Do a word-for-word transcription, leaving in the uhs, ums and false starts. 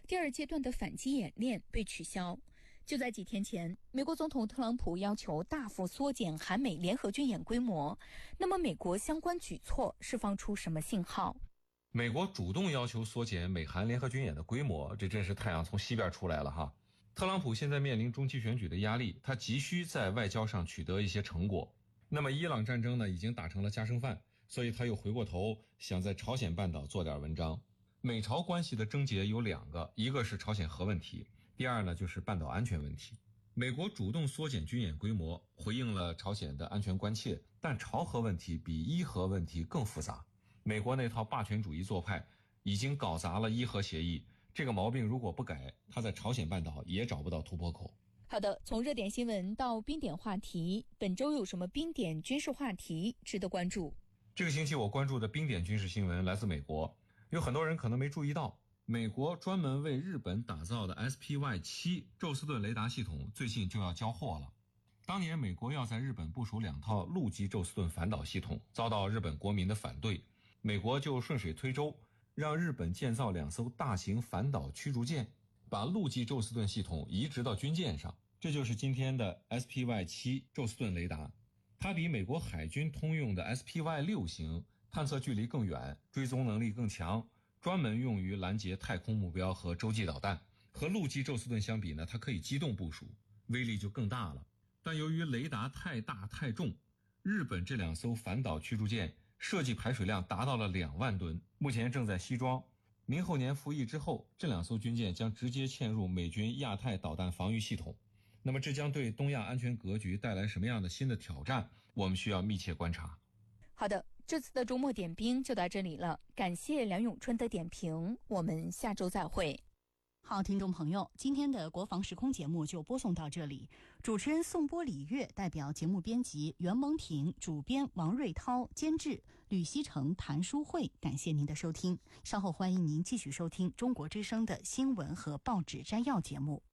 第二阶段的反击演练被取消。就在几天前，美国总统特朗普要求大幅缩减韩美联合军演规模。那么美国相关举措释放出什么信号？ 美国主动要求缩减美韩联合军演的规模，这真是太阳从西边出来了哈。特朗普现在面临中期选举的压力，他急需在外交上取得一些成果。那么伊朗战争呢，已经打成了家常饭，所以他又回过头想在朝鲜半岛做点文章。美朝关系的症结有两个，一个是朝鲜核问题，第二呢就是半岛安全问题。美国主动缩减军演规模，回应了朝鲜的安全关切，但朝核问题比伊核问题更复杂。美国那套霸权主义做派已经搞砸了伊核协议，这个毛病如果不改，他在朝鲜半岛也找不到突破口。 好的，从热点新闻到冰点话题，本周有什么冰点军事话题值得关注？ 这个星期我关注的冰点军事新闻来自美国，有很多人可能没注意到，美国专门为日本打造的 S P Y 七 宙斯盾雷达系统最近就要交货了。当年美国要在日本部署两套陆基宙斯盾反导系统，遭到日本国民的反对，美国就顺水推舟，让日本建造两艘大型反导驱逐舰，把陆基宙斯盾系统移植到军舰上。这就是今天的 S P Y 七 宙斯盾雷达，它比美国海军通用的 S P Y 六 型探测距离更远，追踪能力更强，专门用于拦截太空目标和洲际导弹。和陆基宙斯盾相比呢，它可以机动部署，威力就更大了。但由于雷达太大太重，日本这两艘反导驱逐舰设计排水量达到了两万吨，目前正在西装。明后年服役之后，这两艘军舰将直接嵌入美军亚太导弹防御系统。那么这将对东亚安全格局带来什么样的新的挑战，我们需要密切观察。 好的，这次的周末点兵就到这里了，感谢梁永春的点评，我们下周再会。 好，听众朋友，今天的国防时空节目就播送到这里。主持人宋波、李月，代表节目编辑袁蒙婷，主编王瑞涛，监制吕希成、谭淑慧，感谢您的收听。稍后欢迎您继续收听中国之声的新闻和报纸摘要节目。